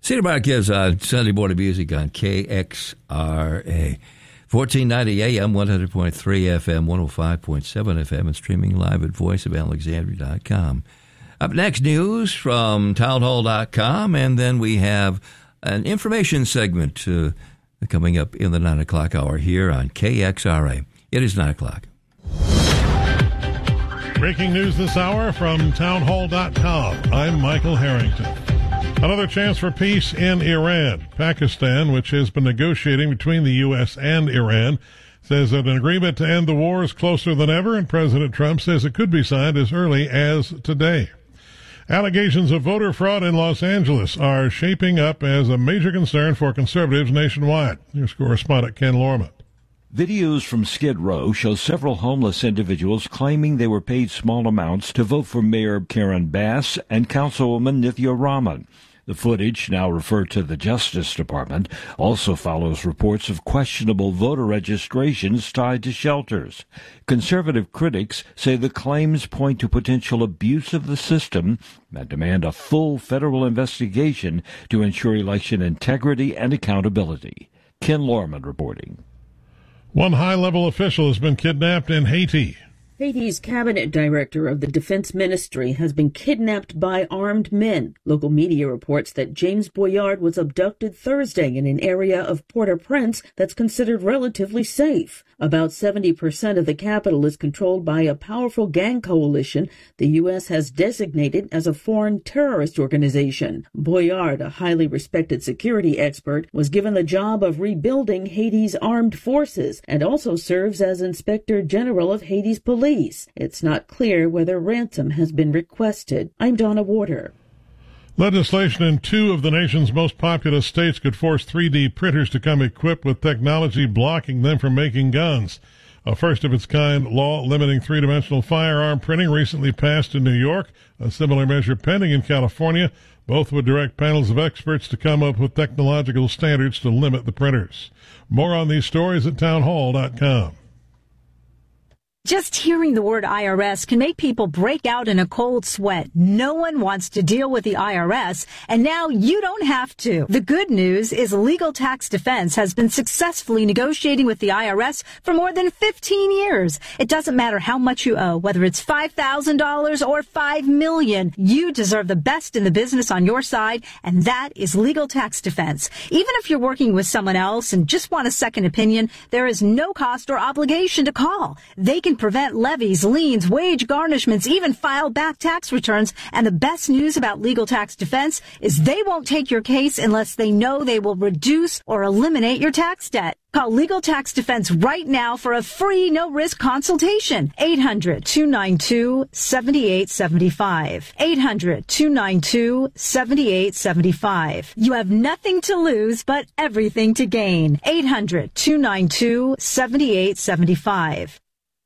Cedar Marquez on Sunday morning music on KXRA. 1490 AM, 100.3 FM, 105.7 FM, and streaming live at voiceofalexandria.com. Up next, news from townhall.com, and then we have an information segment coming up in the 9 o'clock hour here on KXRA. It is 9 o'clock. Breaking news this hour from townhall.com. I'm Michael Harrington. Another chance for peace in Iran. Pakistan, which has been negotiating between the U.S. and Iran, says that an agreement to end the war is closer than ever, and President Trump says it could be signed as early as today. Allegations of voter fraud in Los Angeles are shaping up as a major concern for conservatives nationwide. Here's correspondent Ken Lorman. Videos from Skid Row show several homeless individuals claiming they were paid small amounts to vote for Mayor Karen Bass and Councilwoman Nithya Raman. The footage, now referred to the Justice Department, also follows reports of questionable voter registrations tied to shelters. Conservative critics say the claims point to potential abuse of the system and demand a full federal investigation to ensure election integrity and accountability. Ken Lorman reporting. One high-level official has been kidnapped in Haiti. Haiti's cabinet director of the defense ministry has been kidnapped by armed men. Local media reports that James Boyard was abducted Thursday in an area of Port-au-Prince that's considered relatively safe. About 70% of the capital is controlled by a powerful gang coalition the U.S. has designated as a foreign terrorist organization. Boyard, a highly respected security expert, was given the job of rebuilding Haiti's armed forces and also serves as Inspector General of Haiti's police. It's not clear whether ransom has been requested. I'm Donna Warder. Legislation in 2 of the nation's most populous states could force 3D printers to come equipped with technology blocking them from making guns. A first-of-its-kind law limiting three-dimensional firearm printing recently passed in New York. A similar measure pending in California. Both would direct panels of experts to come up with technological standards to limit the printers. More on these stories at townhall.com. Just hearing the word IRS can make people break out in a cold sweat. No one wants to deal with the IRS, and now you don't have to. The good news is Legal Tax Defense has been successfully negotiating with the IRS for more than 15 years. It doesn't matter how much you owe, whether it's $5,000 or $5 million. You deserve the best in the business on your side, and that is Legal Tax Defense. Even if you're working with someone else and just want a second opinion, there is no cost or obligation to call. They can prevent levies, liens, wage garnishments, even file back tax returns. And the best news about Legal Tax Defense is they won't take your case unless they know they will reduce or eliminate your tax debt. Call Legal Tax Defense right now for a free, no-risk consultation. 800-292-7875. 800-292-7875. You have nothing to lose, but everything to gain. 800-292-7875.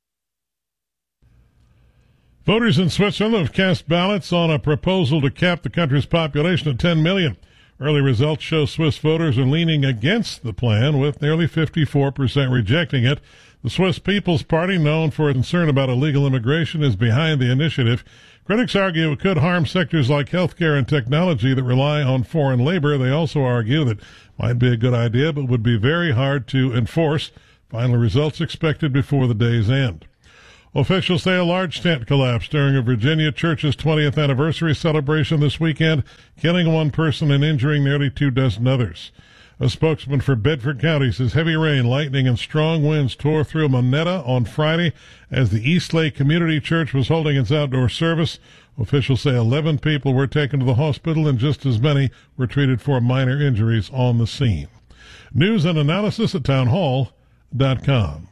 Voters in Switzerland have cast ballots on a proposal to cap the country's population at 10 million. Early results show Swiss voters are leaning against the plan, with nearly 54% rejecting it. The Swiss People's Party, known for concern about illegal immigration, is behind the initiative. Critics argue it could harm sectors like healthcare and technology that rely on foreign labor. They also argue that it might be a good idea, but would be very hard to enforce. Final results expected before the day's end. Officials say a large tent collapsed during a Virginia church's 20th anniversary celebration this weekend, killing one person and injuring nearly 24 others. A spokesman for Bedford County says heavy rain, lightning, and strong winds tore through Monetta on Friday as the East Lake Community Church was holding its outdoor service. Officials say 11 people were taken to the hospital and just as many were treated for minor injuries on the scene. News and analysis at townhall.com.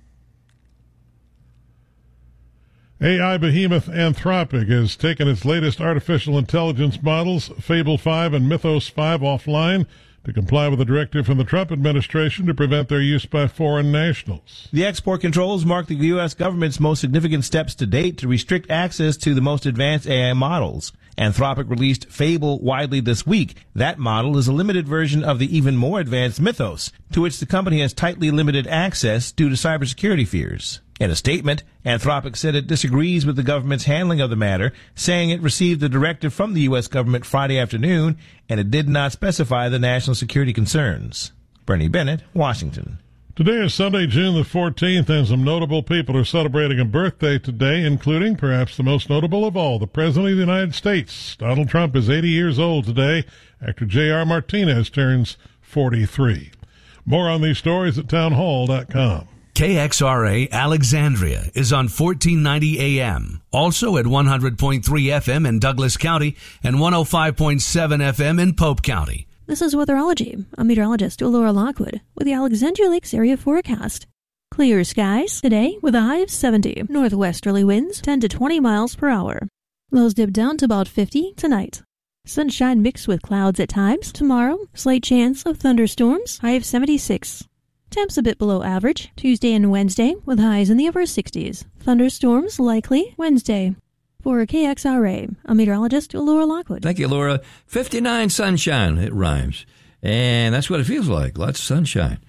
AI behemoth Anthropic has taken its latest artificial intelligence models, Fable 5 and Mythos 5, offline to comply with a directive from the Trump administration to prevent their use by foreign nationals. The export controls mark the U.S. government's most significant steps to date to restrict access to the most advanced AI models. Anthropic released Fable widely this week. That model is a limited version of the even more advanced Mythos, to which the company has tightly limited access due to cybersecurity fears. In a statement, Anthropic said it disagrees with the government's handling of the matter, saying it received the directive from the U.S. government Friday afternoon, and it did not specify the national security concerns. Bernie Bennett, Washington. Today is Sunday, June the 14th, and some notable people are celebrating a birthday today, including perhaps the most notable of all, the President of the United States. Donald Trump is 80 years old today. Actor J.R. Martinez turns 43. More on these stories at townhall.com. KXRA Alexandria is on 1490 AM, also at 100.3 FM in Douglas County and 105.7 FM in Pope County. This is Weatherology. I'm meteorologist Laura Lockwood with the Alexandria Lakes area forecast. Clear skies today with a high of 70. Northwesterly winds 10 to 20 miles per hour. Lows dip down to about 50 tonight. Sunshine mixed with clouds at times. Tomorrow, slight chance of thunderstorms, high of 76. Temps a bit below average Tuesday and Wednesday with highs in the upper 60s. Thunderstorms likely Wednesday. For KXRA, I'm meteorologist Laura Lockwood. Thank you, Laura. 59 sunshine, it rhymes. And that's what it feels like, lots of sunshine.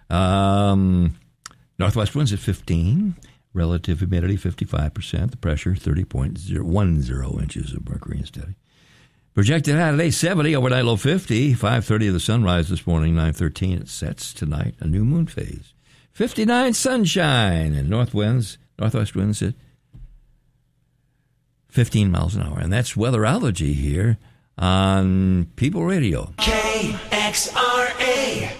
Northwest winds at 15, relative humidity 55%, the pressure 30.010 inches of mercury and steady. Projected high today 70, overnight low 50, 5:30 of the sunrise this morning, 9:13 it sets tonight, a new moon phase. 59 sunshine and northwest winds at 15 miles an hour. And that's Weatherology here on People Radio. KXRA.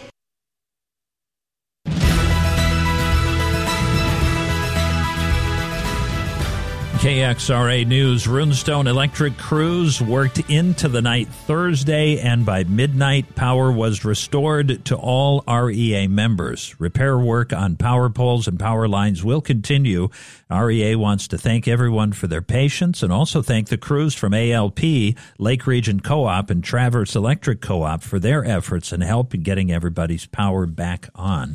KXRA News. Runestone Electric crews worked into the night Thursday, and by midnight, power was restored to all REA members. Repair work on power poles and power lines will continue. REA wants to thank everyone for their patience and also thank the crews from ALP, Lake Region Co-op, and Traverse Electric Co-op for their efforts and help in getting everybody's power back on.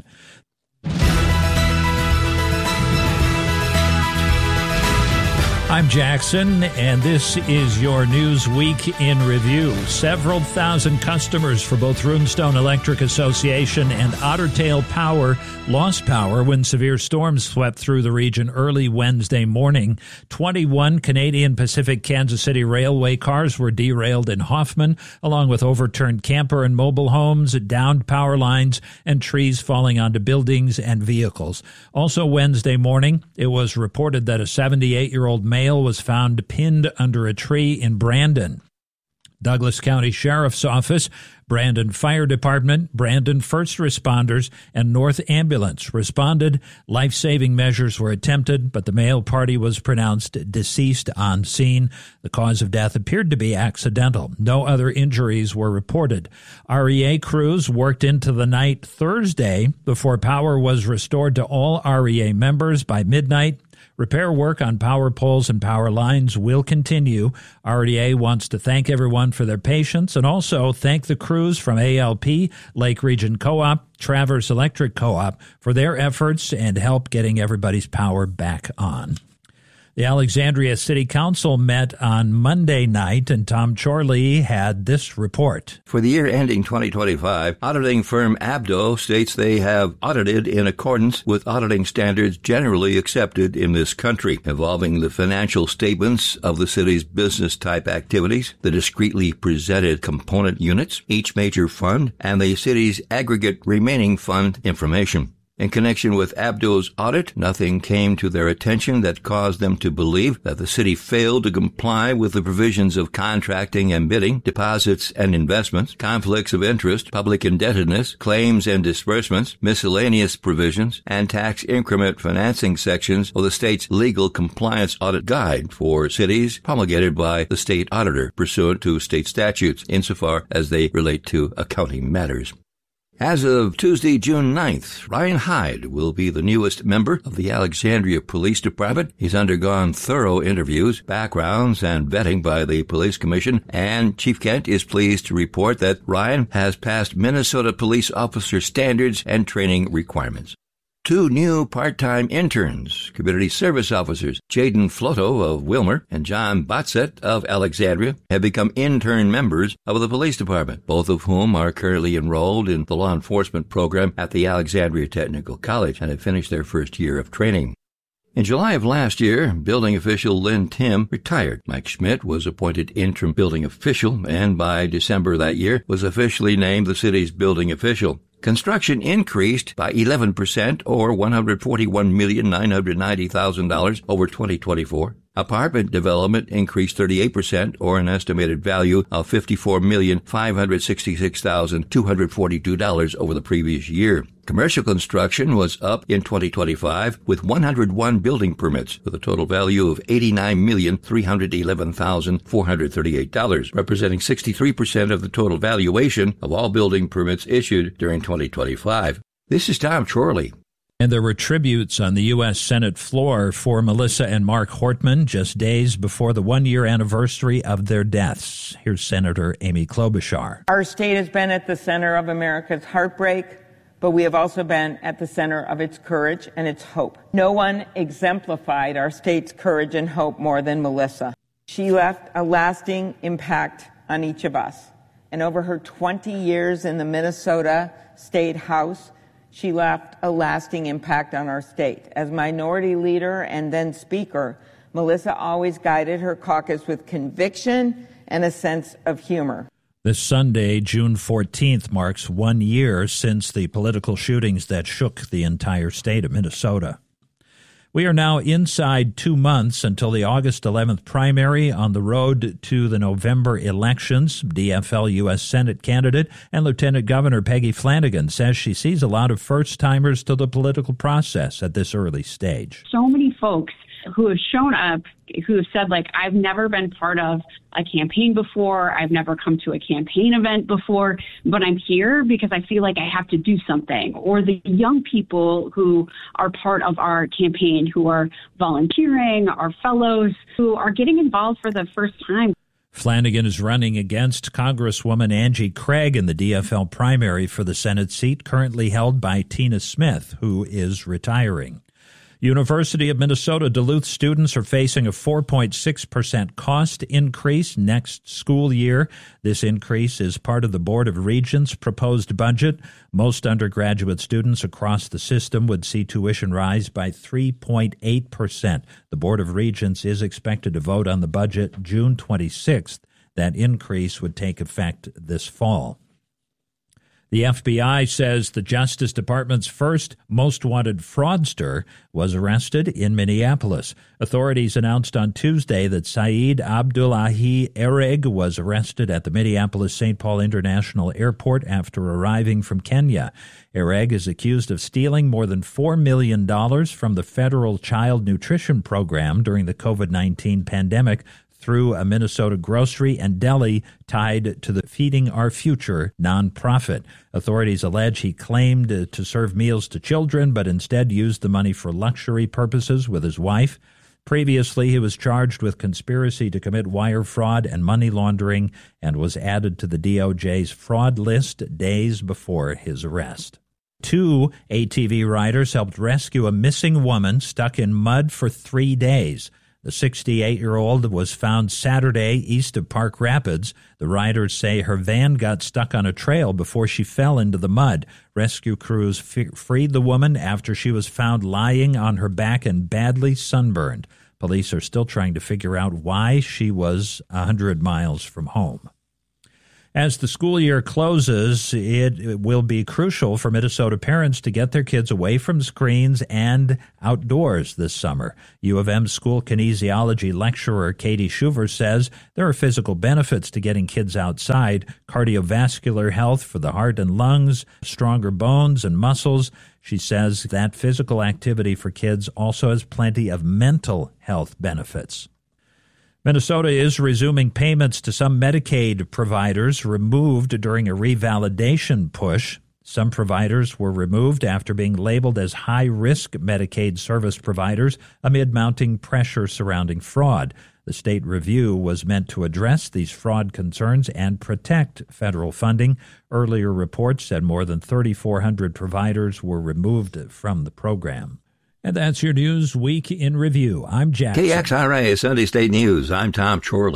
I'm Jackson, and this is your News Week in Review. Several thousand customers for both Runestone Electric Association and Otter Tail Power lost power when severe storms swept through the region early Wednesday morning. 21 Canadian Pacific Kansas City Railway cars were derailed in Hoffman, along with overturned camper and mobile homes, downed power lines, and trees falling onto buildings and vehicles. Also Wednesday morning, it was reported that a 78-year-old male was found pinned under a tree in Brandon. Douglas County Sheriff's Office, Brandon Fire Department, Brandon First Responders, and North Ambulance responded. Life-saving measures were attempted, but the male party was pronounced deceased on scene. The cause of death appeared to be accidental. No other injuries were reported. REA crews worked into the night Thursday before power was restored to all REA members by midnight. Repair work on power poles and power lines will continue. REA wants to thank everyone for their patience and also thank the crews from ALP, Lake Region Co-op, Traverse Electric Co-op for their efforts and help getting everybody's power back on. The Alexandria City Council met on Monday night, and Tom Chorley had this report. For the year ending 2025, auditing firm Abdo states they have audited in accordance with auditing standards generally accepted in this country, involving the financial statements of the city's business-type activities, the discretely presented component units, each major fund, and the city's aggregate remaining fund information. In connection with Abdo's audit, nothing came to their attention that caused them to believe that the city failed to comply with the provisions of contracting and bidding, deposits and investments, conflicts of interest, public indebtedness, claims and disbursements, miscellaneous provisions, and tax increment financing sections of the state's legal compliance audit guide for cities promulgated by the state auditor pursuant to state statutes insofar as they relate to accounting matters. As of Tuesday, June 9th, Ryan Hyde will be the newest member of the Alexandria Police Department. He's undergone thorough interviews, backgrounds, and vetting by the Police Commission, and Chief Kent is pleased to report that Ryan has passed Minnesota police officer standards and training requirements. 2 new part-time interns, community service officers, Jaden Floto of Wilmer and John Botzett of Alexandria, have become intern members of the police department, both of whom are currently enrolled in the law enforcement program at the Alexandria Technical College and have finished their first year of training. In July of last year, building official Lynn Tim retired. Mike Schmidt was appointed interim building official and by December that year was officially named the city's building official. Construction increased by 11% or $141,990,000 over 2024. Apartment development increased 38% or an estimated value of $54,566,242 over the previous year. Commercial construction was up in 2025 with 101 building permits with a total value of $89,311,438, representing 63% of the total valuation of all building permits issued during 2025. This is Tom Chorley. And there were tributes on the U.S. Senate floor for Melissa and Mark Hortman just days before the one-year anniversary of their deaths. Here's Senator Amy Klobuchar. Our state has been at the center of America's heartbreak, but we have also been at the center of its courage and its hope. No one exemplified our state's courage and hope more than Melissa. She left a lasting impact on each of us. And over her 20 years in the Minnesota State House, she left a lasting impact on our state. As minority leader and then speaker, Melissa always guided her caucus with conviction and a sense of humor. This Sunday, June 14th, marks 1 year since the political shootings that shook the entire state of Minnesota. We are now inside 2 months until the August 11th primary on the road to the November elections. DFL U.S. Senate candidate and Lieutenant Governor Peggy Flanagan says she sees a lot of first-timers to the political process at this early stage. So many folks who have shown up, who have said, like, I've never been part of a campaign before, I've never come to a campaign event before, but I'm here because I feel like I have to do something. Or the young people who are part of our campaign, who are volunteering, our fellows, who are getting involved for the first time. Flanagan is running against Congresswoman Angie Craig in the DFL primary for the Senate seat currently held by Tina Smith, who is retiring. University of Minnesota Duluth students are facing a 4.6% cost increase next school year. This increase is part of the Board of Regents' proposed budget. Most undergraduate students across the system would see tuition rise by 3.8%. The Board of Regents is expected to vote on the budget June 26th. That increase would take effect this fall. The FBI says the Justice Department's first most wanted fraudster was arrested in Minneapolis. Authorities announced on Tuesday that Saeed Abdullahi Ereg was arrested at the Minneapolis-St. Paul International Airport after arriving from Kenya. Ereg is accused of stealing more than $4 million from the federal child nutrition program during the COVID-19 pandemic through a Minnesota grocery and deli tied to the Feeding Our Future nonprofit. Authorities allege he claimed to serve meals to children, but instead used the money for luxury purposes with his wife. Previously, he was charged with conspiracy to commit wire fraud and money laundering and was added to the DOJ's fraud list days before his arrest. 2 ATV riders helped rescue a missing woman stuck in mud for 3 days. The 68-year-old was found Saturday east of Park Rapids. The riders say her van got stuck on a trail before she fell into the mud. Rescue crews freed the woman after she was found lying on her back and badly sunburned. Police are still trying to figure out why she was 100 miles from home. As the school year closes, it will be crucial for Minnesota parents to get their kids away from screens and outdoors this summer. U of M school kinesiology lecturer Katie Schuver says there are physical benefits to getting kids outside, cardiovascular health for the heart and lungs, stronger bones and muscles. She says that physical activity for kids also has plenty of mental health benefits. Minnesota is resuming payments to some Medicaid providers removed during a revalidation push. Some providers were removed after being labeled as high-risk Medicaid service providers amid mounting pressure surrounding fraud. The state review was meant to address these fraud concerns and protect federal funding. Earlier reports said more than 3,400 providers were removed from the program. And that's your News Week in Review. I'm Jackson. KXRA Sunday State News. I'm Tom Chorley.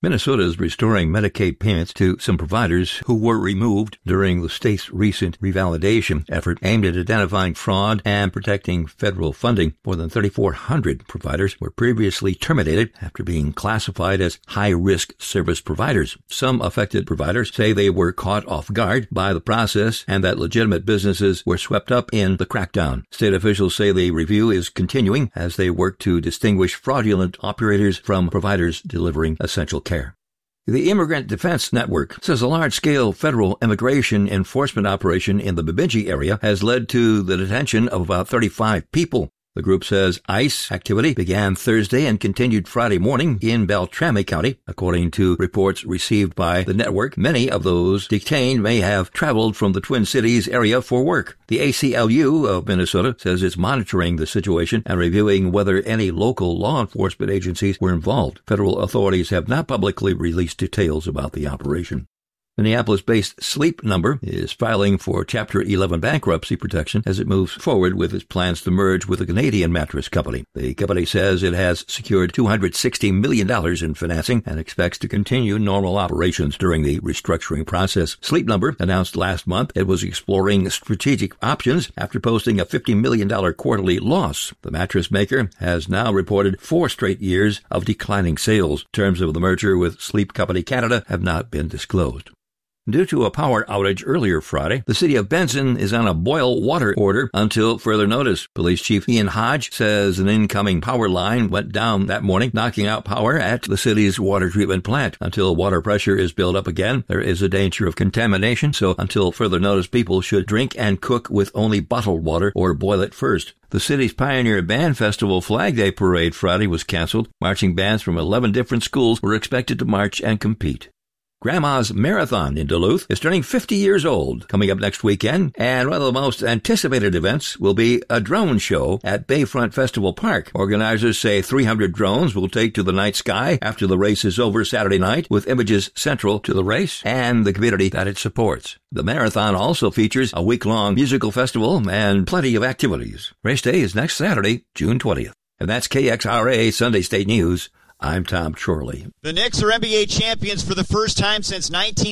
Minnesota is restoring Medicaid payments to some providers who were removed during the state's recent revalidation effort aimed at identifying fraud and protecting federal funding. More than 3,400 providers were previously terminated after being classified as high-risk service providers. Some affected providers say they were caught off guard by the process and that legitimate businesses were swept up in the crackdown. State officials say the review is continuing as they work to distinguish fraudulent operators from providers delivering essential care. The Immigrant Defense Network says a large-scale federal immigration enforcement operation in the Bemidji area has led to the detention of about 35 people. The group says ICE activity began Thursday and continued Friday morning in Beltrami County. According to reports received by the network, many of those detained may have traveled from the Twin Cities area for work. The ACLU of Minnesota says it's monitoring the situation and reviewing whether any local law enforcement agencies were involved. Federal authorities have not publicly released details about the operation. Minneapolis-based Sleep Number is filing for Chapter 11 bankruptcy protection as it moves forward with its plans to merge with a Canadian mattress company. The company says it has secured $260 million in financing and expects to continue normal operations during the restructuring process. Sleep Number announced last month it was exploring strategic options after posting a $50 million quarterly loss. The mattress maker has now reported 4 straight years of declining sales. Terms of the merger with Sleep Company Canada have not been disclosed. Due to a power outage earlier Friday, the city of Benson is on a boil water order until further notice. Police Chief Ian Hodge says an incoming power line went down that morning, knocking out power at the city's water treatment plant. Until water pressure is built up again, there is a danger of contamination, so until further notice, people should drink and cook with only bottled water or boil it first. The city's Pioneer Band Festival Flag Day Parade Friday was canceled. Marching bands from 11 different schools were expected to march and compete. Grandma's Marathon in Duluth is turning 50 years old, coming up next weekend, and one of the most anticipated events will be a drone show at Bayfront Festival Park. Organizers say 300 drones will take to the night sky after the race is over Saturday night, with images central to the race and the community that it supports. The marathon also features a week-long musical festival and plenty of activities. Race day is next Saturday, June 20th. And that's KXRA Sunday State News. I'm Tom Chorley. The Knicks are NBA champions for the first time since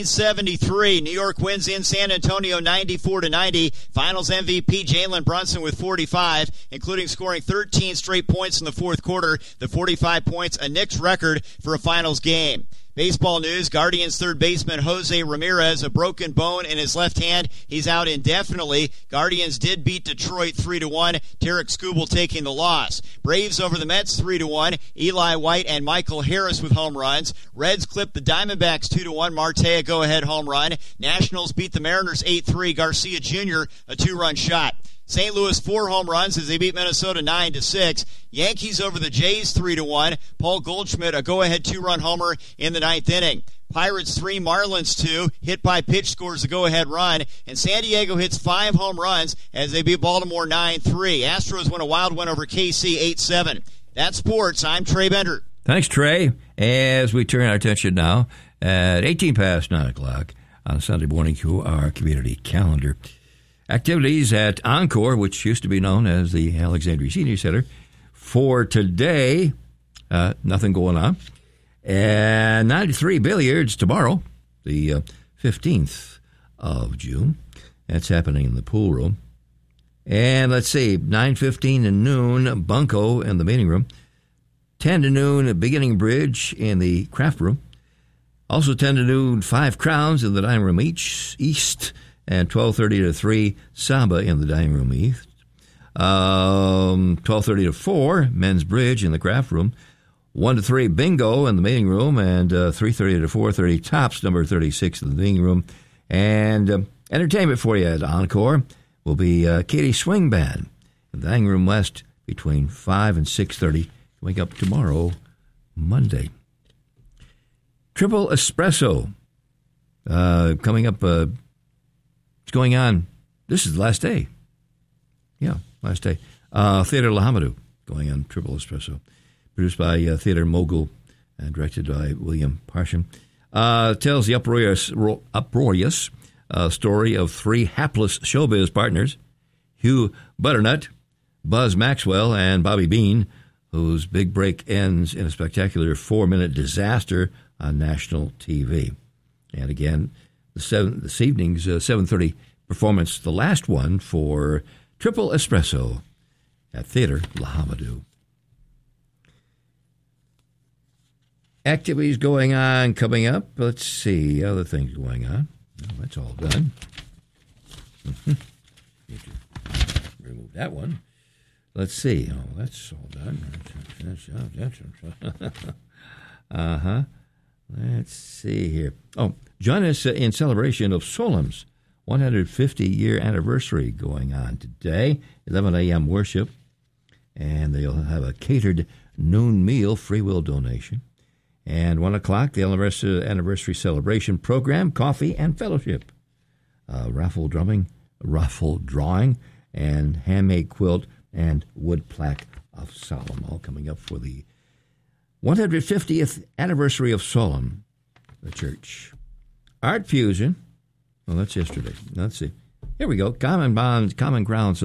1973. New York wins in San Antonio 94-90. Finals MVP Jalen Brunson with 45, including scoring 13 straight points in the fourth quarter. The 45 points, a Knicks record for a finals game. Baseball news, Guardians third baseman Jose Ramirez, a broken bone in his left hand. He's out indefinitely. Guardians did beat Detroit 3-1. Tarek Skubal taking the loss. Braves over the Mets 3-1. Eli White and Michael Harris with home runs. Reds clipped the Diamondbacks 2-1. Marte a go-ahead home run. Nationals beat the Mariners 8-3. Garcia Jr. a 2-run shot. St. Louis 4 home runs as they beat Minnesota 9-6. Yankees over the Jays 3-1. Paul Goldschmidt a go-ahead 2-run homer in the 9th inning. Pirates 3, Marlins 2. Hit by pitch scores a go-ahead run. And San Diego hits 5 home runs as they beat Baltimore 9-3. Astros win a wild win over KC 8-7. That's sports. I'm Trey Bender. Thanks, Trey. As we turn our attention now at 18 past 9 o'clock on Sunday morning to our community calendar. Activities at Encore, which used to be known as the Alexandria Senior Center, for today, nothing going on. And 93 Billiards tomorrow, the 15th of June. That's happening in the pool room. And let's see, 9:15 to noon, Bunko in the meeting room. 10 to noon, Beginning Bridge in the craft room. Also 10 to noon, 5 Crowns in the dining room east. And 12:30 to 3, Samba in the dining room east. 12:30 to 4, Men's Bridge in the craft room. 1 to 3, Bingo in the meeting room. And 3:30 to 4:30, Tops, number 36 in the meeting room. And entertainment for you at Encore will be Katie Swing Band in the dining room west between 5 and 6:30. Wake up tomorrow, Monday. Triple Espresso coming up. It's going on. This is the last day. Yeah, last day. Theater La Hamadou going on Triple Espresso. Produced by Theater Mogul and directed by William Parsham. Tells the uproarious story of 3 hapless showbiz partners, Hugh Butternut, Buzz Maxwell, and Bobby Bean, whose big break ends in a spectacular 4-minute disaster on national TV. And again, this evening's 7:30 performance, the last one for Triple Espresso at Theater La Hamadou. Activities going on coming up. Let's see, other things going on. Oh, that's all done. Need to remove that one. Let's see. Oh, that's all done. Let's see here. Oh, join us in celebration of Solem's 150-year anniversary going on today. 11 a.m. worship, and they'll have a catered noon meal, free will donation. And 1 o'clock, the anniversary celebration program, coffee and fellowship. Raffle drawing, and handmade quilt and wood plaque of Solemn, all coming up for the 150th anniversary of Solemn, the church. Art Fusion. Well, that's yesterday. Let's see. Here we go. Common Grounds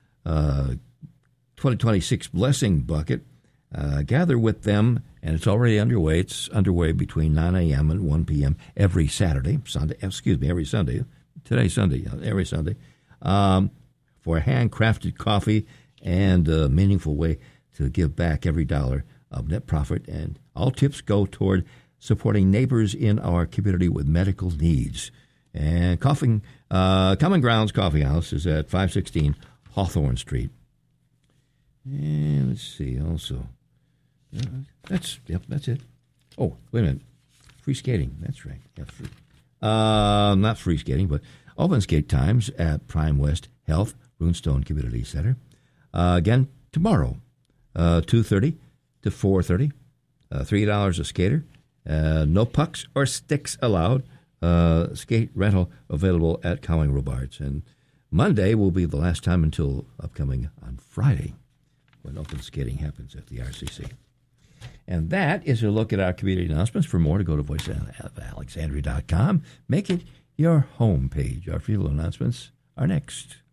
2026 Blessing Bucket. Gather with them, and it's already underway. It's underway between 9 a.m. and 1 p.m. every Sunday. Today's Sunday, every Sunday. For handcrafted coffee and a meaningful way to give back every dollar of net profit. And all tips go toward supporting neighbors in our community with medical needs. And Common Grounds Coffee House is at 516 Hawthorne Street. And let's see, also. That's it. Oh, wait a minute. Free skating. That's right. Yeah, free. Not free skating, but open skate times at Prime West Health Runestone Community Center. Again, tomorrow, 2:30 to 4:30. $3 a skater. No pucks or sticks allowed. Skate rental available at Cowing Robards. And Monday will be the last time until upcoming on Friday when open skating happens at the RCC. And that is a look at our community announcements. For more, to go to voiceofalexandria.com. Make it your home page. Our field announcements are next.